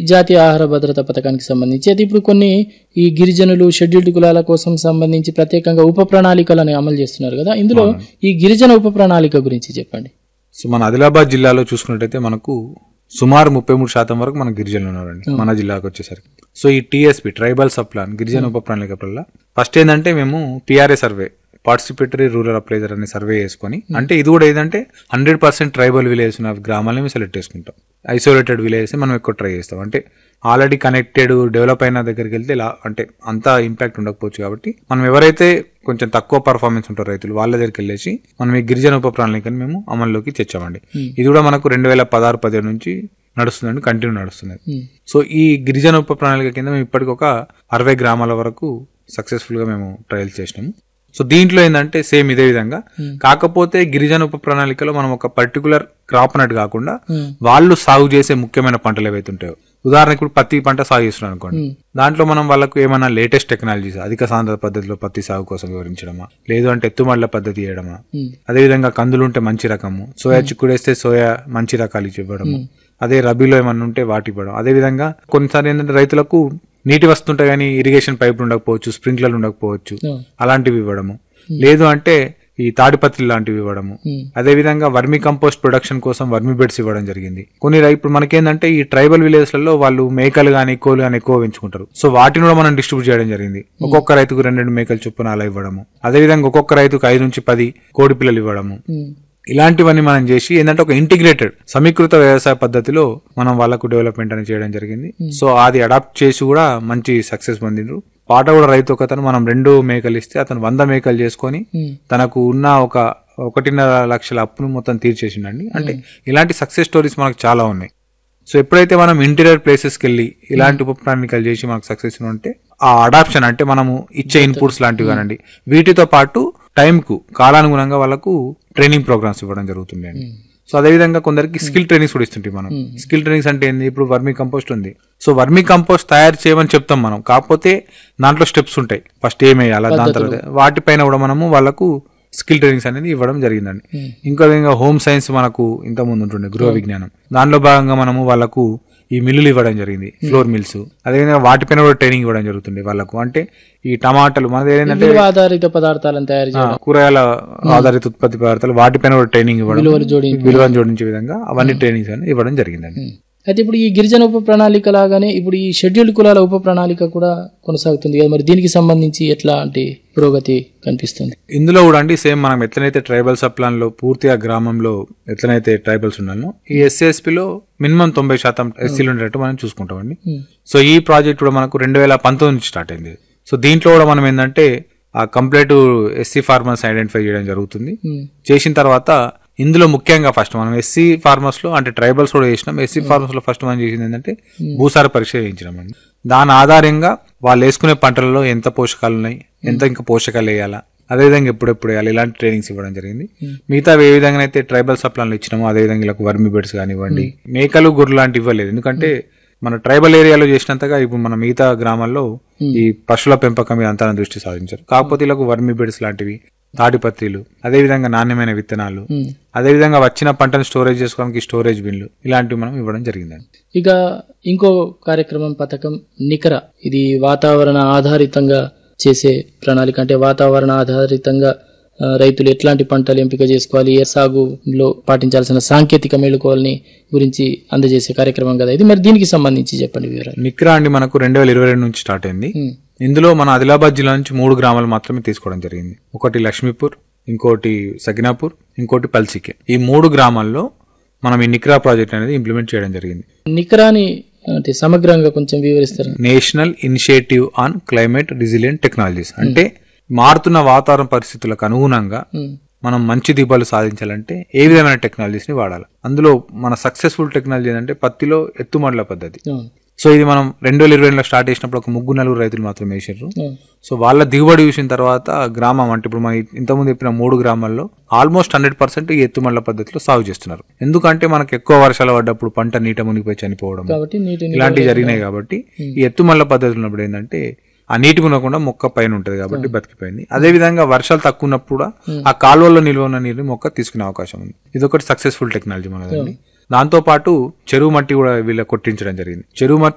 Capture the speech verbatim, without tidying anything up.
జాతీయ ఆహార భద్రత పథకానికి సంబంధించి అయితే ఇప్పుడు కొన్ని ఈ గిరిజనులు షెడ్యూల్డ్ కులాల కోసం సంబంధించి ప్రత్యేకంగా ఉప ప్రణాళికలను అమలు చేస్తున్నారు కదా, ఇందులో ఈ గిరిజన ఉప ప్రణాళిక గురించి చెప్పండి. సో మన ఆదిలాబాద్ జిల్లాలో చూసుకున్నట్టయితే మనకు సుమారు ముప్పై మూడు శాతం వరకు మన గిరిజనులు ఉన్నారండి మన జిల్లాకు వచ్చేసరికి. సో ఈ టీఎస్పీ ట్రైబల్ సబ్ ప్లాన్ గిరిజన ఉప ప్రణాళిక వల్ల ఫస్ట్ ఏంటంటే మేము పిఆర్ఏ సర్వే పార్టిసిపేటరీ రూరల్ అప్లైజర్ అనే సర్వే చేసుకుని, అంటే ఇది కూడా ఏదంటే హండ్రెడ్ పర్సెంట్ ట్రైబల్ విలేజ్ ఉన్న గ్రామాలని మేము సెలెక్ట్ చేసుకుంటాం. ఐసోలేటెడ్ విలేజెస్ మనం ఎక్కువ ట్రై చేస్తాం. అంటే ఆల్రెడీ కనెక్టెడ్ డెవలప్ అయిన దగ్గరికి వెళ్తే ఇలా అంటే అంత ఇంపాక్ట్ ఉండకపోవచ్చు కాబట్టి మనం ఎవరైతే కొంచెం తక్కువ పర్ఫార్మెన్స్ ఉంటారు రైతులు వాళ్ళ దగ్గరికి వెళ్ళేసి మనం ఈ గిరిజన ఉప ప్రణాళికని మేము అమల్లోకి తెచ్చామండి. ఇది కూడా మనకు రెండు వేల పదహారు పదిహేడు నుంచి నడుస్తుందండి, కంటిన్యూ నడుస్తుంది. సో ఈ గిరిజన ఉప ప్రణాళిక కింద మేము ఇప్పటికి ఒక అరవై గ్రామాల వరకు సక్సెస్ఫుల్ గా మేము ట్రయల్ చేసినాము. సో దీంట్లో ఏంటంటే సేమ్ ఇదే విధంగా, కాకపోతే గిరిజన ఉప ప్రణాళికలో మనం ఒక పర్టికులర్ క్రాప్ అన్నట్టు కాకుండా వాళ్ళు సాగు చేసే ముఖ్యమైన పంటలు ఏవైతే ఉంటాయో, ఉదాహరణకు ఇప్పుడు పత్తి పంట సాగు చేస్తున్నారు అనుకోండి, దాంట్లో మనం వాళ్ళకు ఏమైనా లేటెస్ట్ టెక్నాలజీస్ అధిక సాంద్రత పద్ధతిలో పత్తి సాగు కోసం వివరించడమా, లేదు అంటే ఎత్తుమళ్ల పద్ధతి చేయడమా, అదేవిధంగా కందులు ఉంటే మంచి రకము, సోయా చిక్కుడేస్తే సోయా మంచి రకాలు ఇవ్వడము, అదే రబీలో ఏమన్నా ఉంటే వాటి ఇవ్వడం. అదేవిధంగా కొన్నిసార్లు ఏంటంటే రైతులకు నీటి వస్తుంటాయి కానీ ఇరిగేషన్ పైపులు ఉండకపోవచ్చు, స్ప్రింక్లర్లు ఉండకపోవచ్చు, అలాంటివి ఇవ్వడము, లేదు అంటే ఈ తాడిపత్రి లాంటివి ఇవ్వడము. అదే విధంగా వర్మి కంపోస్ట్ ప్రొడక్షన్ కోసం వర్మి బెడ్స్ ఇవ్వడం జరిగింది. కొన్ని ఇప్పుడు మనకేందంటే ఈ ట్రైబల్ విలేజెస్ లలో వాళ్ళు మేకలు గానీ కోళ్ళు గానీ ఎక్కువ పెంచుకుంటారు. సో వాటిని కూడా మనం డిస్ట్రిబ్యూట్ చేయడం జరిగింది. ఒక్కొక్క రైతుకు రెండు రెండు మేకలు చొప్పున అలా ఇవ్వడము, అదే విధంగా ఒక్కొక్క రైతుకు ఐదు నుంచి పది కోడి పిల్లలు ఇవ్వడము. ఇలాంటివన్నీ మనం చేసి ఏంటంటే ఒక ఇంటిగ్రేటెడ్ సమీకృత వ్యవసాయ పద్ధతిలో మనం వాళ్ళకు డెవలప్మెంట్ అని చేయడం జరిగింది. సో అది అడాప్ట్ చేసి కూడా మంచి సక్సెస్ పొందిండ్రు. పాట కూడా రైతు ఒక అతను మనం రెండు మేకలు ఇస్తే అతను వంద మేకలు చేసుకొని తనకు ఉన్న ఒక ఒకటిన్నర లక్షల అప్పును మొత్తం తీర్చేసిండండి. అంటే ఇలాంటి సక్సెస్ స్టోరీస్ మనకు చాలా ఉన్నాయి. సో ఎప్పుడైతే మనం ఇంటీరియర్ ప్లేసెస్కి వెళ్ళి ఇలాంటి ఉప ప్రణాళికలు చేసి మనకు సక్సెస్ ఉంటే ఆ అడాప్షన్ అంటే మనము ఇచ్చే ఇన్పుట్స్ లాంటివి కానండి, వీటితో పాటు టైంకు కాలానుగుణంగా వాళ్ళకు ట్రైనింగ్ ప్రోగ్రామ్స్ ఇవ్వడం జరుగుతుంది అండి. సో అదేవిధంగా కొందరికి స్కిల్ ట్రైనింగ్స్ కూడా ఇస్తుంటాయి మనం. స్కిల్ ట్రైనింగ్స్ అంటే ఏంది, ఇప్పుడు వర్మీ కంపోస్ట్ ఉంది, సో వర్మీ కంపోస్ట్ తయారు చేయమని చెప్తాం మనం, కాకపోతే దాంట్లో స్టెప్స్ ఉంటాయి, ఫస్ట్ ఏం వేయాలా, దాని తర్వాత వాటిపైన కూడా మనము వాళ్ళకు స్కిల్ ట్రైనింగ్స్ అనేది ఇవ్వడం జరిగిందండి. ఇంకో విధంగా హోమ్ సైన్స్ మనకు ఇంత ముందు ఉంటుండే గృహ విజ్ఞానం, దానిలో భాగంగా మనము వాళ్ళకు ఈ మిల్లులు ఇవ్వడం జరిగింది, ఫ్లోర్ మిల్స్. అదేవిధంగా వాటిపైన కూడా ట్రైనింగ్ ఇవ్వడం జరుగుతుంది వాళ్ళకు. అంటే ఈ టమాటాలు మనది ఏంటంటే ఆధారిత పదార్థాలను తయారు చేయడం, కూరగాయల ఆధారిత ఉత్పత్తి పదార్థాలు వాటిపైన కూడా ట్రైనింగ్ ఇవ్వడం, విలువను జోడించే విధంగా అవన్నీ ట్రైనింగ్స్ అని ఇవ్వడం జరిగిందండి. అయితే ఇప్పుడు ఈ గిరిజన ఉప ప్రణాళిక లాగానే ఇప్పుడు ఈ షెడ్యూల్డ్ కులాల ఉప ప్రణాళిక కూడా కొనసాగుతుంది కదా, మరి దీనికి సంబంధించి ఎట్లాంటి పురోగతి కనిపిస్తుంది? ఇందులో కూడా అండి సేమ్ మనం ఎట్లనైతే ట్రైబల్ సబ్ ప్లాన్ లో పూర్తిగా గ్రామంలో ఎట్లనైతే ట్రైబల్స్ ఉన్నానో ఈ ఎస్సీఎస్పీలో మినిమం తొంభై శాతం ఎస్సీలు ఉండేటట్టు మనం చూసుకుంటామండి. సో ఈ ప్రాజెక్ట్ కూడా మనకు రెండు వేల పంతొమ్మిది నుంచి స్టార్ట్ అయింది. సో దీంట్లో కూడా మనం ఏంటంటే ఆ కంప్లీట్ ఎస్సీ ఫార్మర్స్ ఐడెంటిఫై చేయడం జరుగుతుంది. చేసిన తర్వాత ఇందులో ముఖ్యంగా ఫస్ట్ మనం ఎస్సీ ఫార్మర్స్ లో అంటే ట్రైబల్స్ కూడా చేసినాం. ఎస్సీ ఫార్మర్స్ లో ఫస్ట్ మనం చేసింది ఏంటంటే భూసార పరీక్ష చేయించడం అండి. దాని ఆధారంగా వాళ్ళు వేసుకునే పంటలలో ఎంత పోషకాలు ఉన్నాయి, ఎంత ఇంకా పోషకాలు వేయాలా, అదేవిధంగా ఎప్పుడెప్పుడు వేయాలి, ఇలాంటి ట్రైనింగ్స్ ఇవ్వడం జరిగింది. మిగతా ఏ విధంగా అయితే ట్రైబల్ సప్లాన్లు ఇచ్చినామో అదేవిధంగా ఇలా వర్మి బెడ్స్ కానివ్వండి, మేకలు గొర్రెలు లాంటివి ఇవ్వలేదు. ఎందుకంటే మన ట్రైబల్ ఏరియాలో చేసినంతగా ఇప్పుడు మన మిగతా గ్రామాల్లో ఈ పశువుల పెంపకం మీద అంతా దృష్టి సాధించారు. కాకపోతే ఇలా వర్మి బెడ్స్ లాంటివి, తాడిపత్రిలు, అదేవిధంగా నాణ్యమైన విత్తనాలు, అదేవిధంగా వచ్చిన పంటను స్టోరేజ్ చేసుకోవడానికి స్టోరేజ్ బిన్లు ఇలాంటివి మనం ఇవ్వడం జరిగిందండి. ఇక ఇంకో కార్యక్రమం పథకం నికర, ఇది వాతావరణ ఆధారితంగా చేసే ప్రణాళిక. అంటే వాతావరణ ఆధారితంగా రైతులు ఎట్లాంటి పంటలు ఎంపిక చేసుకోవాలి, ఏ సాగులో పాటించాల్సిన సాంకేతిక మేలుకోవాలని గురించి అందజేసే కార్యక్రమం కదా ఇది. మరి దీనికి సంబంధించి చెప్పండి వివరాలు. నిక్రా అండి మనకు రెండు వేల ఇరవై రెండు నుంచి స్టార్ట్ అయింది. ఇందులో మన ఆదిలాబాద్ జిల్లా నుంచి మూడు గ్రామాలు మాత్రమే తీసుకోవడం జరిగింది. ఒకటి లక్ష్మీపూర్, ఇంకోటి సగినాపూర్, ఇంకోటి పల్సికే. ఈ మూడు గ్రామాల్లో మనం ఈ నిక్రా ప్రాజెక్ట్ అనేది ఇంప్లిమెంట్ చేయడం జరిగింది. నిక్రాని అంటే సమగ్రంగా కొంచెం వివరిస్తారు. National initiative on climate resilient technologies. అంటే మారుతున్న వాతావరణ పరిస్థితులకు అనుగుణంగా మనం మంచి దిగుబడులు సాధించాలంటే ఏ విధమైన టెక్నాలజీస్ ని వాడాలి. అందులో మన సక్సెస్ఫుల్ టెక్నాలజీ ఏంటంటే పత్తిలో ఎత్తుమడుల పద్ధతి. సో ఇది మనం రెండు వేల ఇరవై రెండులో స్టార్ట్ చేసినప్పుడు ఒక ముగ్గురు నలుగురు రైతులు మాత్రమే వేసారు. సో వాళ్ళ దిగుబడి చూసిన తర్వాత గ్రామం అంటే ఇప్పుడు మనం ఇంతకుముందు చెప్పిన మూడు గ్రామాల్లో ఆల్మోస్ట్ హండ్రెడ్ పర్సెంట్ ఈ ఎత్తుమళ్ల పద్ధతిలో సాగు చేస్తున్నారు. ఎందుకంటే మనకు ఎక్కువ వర్షాలు పడ్డప్పుడు పంట నీట మునిగిపోయి చనిపోవడం ఇలాంటివి జరిగినాయి. కాబట్టి ఈ ఎత్తుమళ్ల పద్ధతులు ఉన్నప్పుడు ఏంటంటే ఆ నీటి మునకుండా మొక్క పైన ఉంటది కాబట్టి బతికిపోయింది. అదే విధంగా వర్షాలు తక్కువ ఉన్నప్పుడు ఆ కాలువల్లో నిల్వ ఉన్న నీరు మొక్క తీసుకునే అవకాశం ఉంది. ఇది ఒకటి సక్సెస్ఫుల్ టెక్నాలజీ మనదండి. దాంతో పాటు చెరువు మట్టి కూడా వీళ్ళ కొట్టించడం జరిగింది. చెరువు